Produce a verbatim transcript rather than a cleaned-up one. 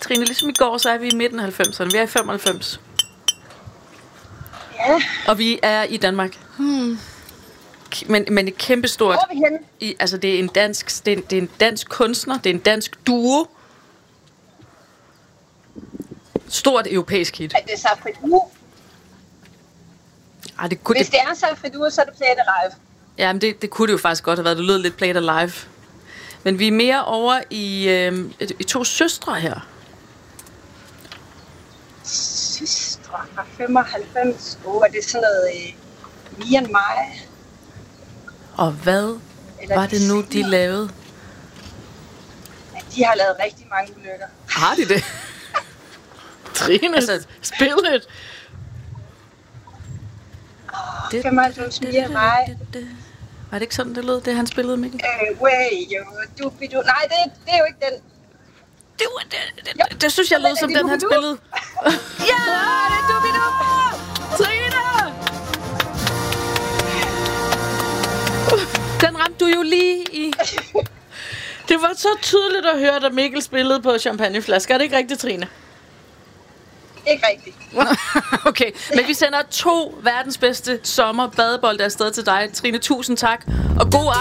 Trine, ligesom i går, så er vi i midten af halvfemserne. Vi er i femoghalvfems. Ja. Og vi er i Danmark. Hmm. Men, men et kæmpestort... Hvor er vi henne? I, altså, det er en dansk, det er en, det er en dansk kunstner, det er en dansk duo. Stort europæisk hit. Er det Safri Duo? Ej, det kunne, Hvis det, det er Safri Duo, så er det Play It Alive. ja, men det, det kunne det jo faktisk godt have været. Det lød lidt Play It Alive. Men vi er mere over i, øh, i to søstre her. Søstre fra femoghalvfems. Åh, oh, er det sådan noget øh, Me and My? Og hvad Eller var det nu, de senere? lavede? Ja, de har lavet rigtig mange ulykker. Har de det? Trine, Altså- spil it. Det- femoghalvfems Me and My. Var det ikke sådan, det lød, det han spillede, Mikkel? Øh, way, jo, du, du. Nej, det, det er jo ikke den. Det, var, det, det, det, det synes jeg lød Er som det den, han Dubidu? spillede. Ja, det er Dubidu! Trine! Den ramte du jo lige i. Det var så tydeligt at høre, da Mikkel spillede på champagneflasker. Er det ikke rigtigt, Trine? Ikke rigtigt. Okay, men vi sender to verdens bedste sommer badebold afsted til dig. Trine, tusind tak. Og god